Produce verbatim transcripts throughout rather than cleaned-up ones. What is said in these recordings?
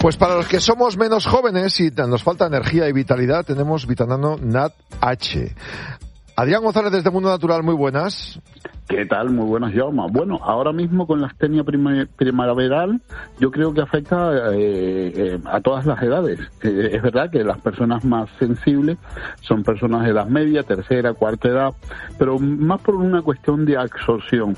Pues para los que somos menos jóvenes y nos falta energía y vitalidad, tenemos Vitanano Nat H. Adrián González desde Mundo Natural, muy buenas. ¿Qué tal? Muy buenas, Jaume. Bueno, ahora mismo con la astenia prima, primaveral, yo creo que afecta eh, eh, a todas las edades. Eh, es verdad que las personas más sensibles son personas de edad media, tercera, cuarta edad, pero más por una cuestión de absorción.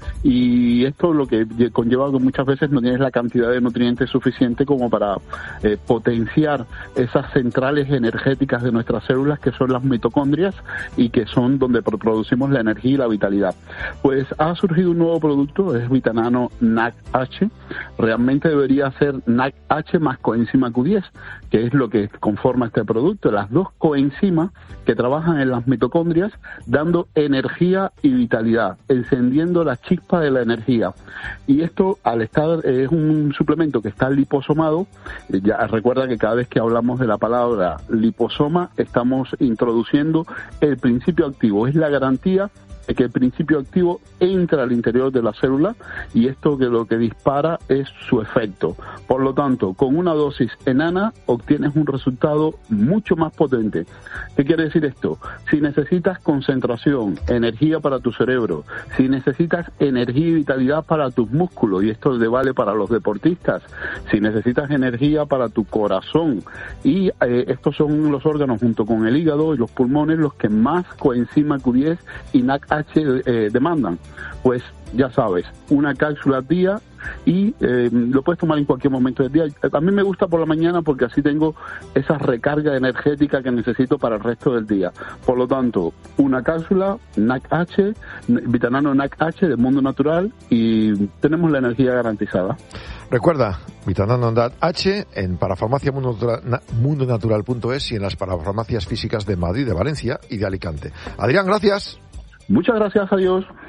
Y esto lo que conlleva que muchas veces no tienes la cantidad de nutrientes suficiente como para eh, potenciar esas centrales energéticas de nuestras células, que son las mitocondrias y que son donde producimos la energía y la vitalidad. Pues ha surgido un nuevo producto, es Vitanano N A C H. Realmente debería ser N A C H más coenzima Q diez, que es lo que conforma este producto, las dos coenzimas que trabajan en las mitocondrias dando energía y vitalidad, encendiendo la chispa de la energía. Y esto, al estar, es un suplemento que está liposomado. Ya recuerda que cada vez que hablamos de la palabra liposoma estamos introduciendo el principio activo, es la garantía de que el principio activo entra al interior de la célula y esto que lo que dispara es su efecto. Por lo tanto, con una dosis enana obtienes un resultado mucho más potente. ¿Qué quiere decir esto? Si necesitas concentración, energía para tu cerebro, si necesitas energía y vitalidad para tus músculos, y esto le vale para los deportistas, si necesitas energía para tu corazón, y eh, estos son los órganos junto con el hígado y los pulmones los que más coenzima Q diez y N A C H eh, demandan, pues ya sabes, una cápsula al día y eh, lo puedes tomar en cualquier momento del día. A mí me gusta por la mañana porque así tengo esa recarga energética que necesito para el resto del día. Por lo tanto, una cápsula N A C H, Vitanano N A C H de Mundo Natural y tenemos la energía garantizada. Recuerda, Vitanano Nat H en parafarmacia mundo natural punto es y en las parafarmacias físicas de Madrid, de Valencia y de Alicante. Adrián, gracias. Muchas gracias, adiós.